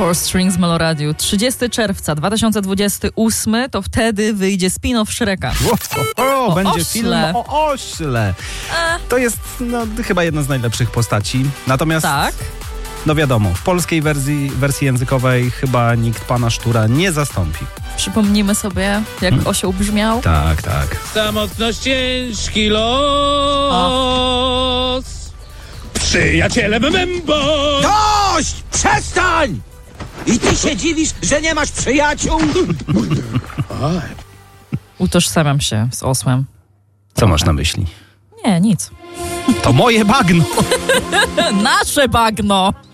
Four Strings Meloradiu. 30 czerwca 2028 to wtedy wyjdzie spin-off Shreka. Będzie ośle. film o ośle. To jest chyba jedna z najlepszych postaci. Natomiast, Tak? no wiadomo, w polskiej wersji językowej chyba nikt pana Sztura nie zastąpi. Przypomnijmy sobie, jak osioł brzmiał. Tak. Samotność ciężki los. Przyjacielem Membo. Dość! Przestań! I ty się dziwisz, że nie masz przyjaciół? Utożsamiam się z osłem. Co masz na myśli? Nie, nic. To moje bagno! Nasze bagno!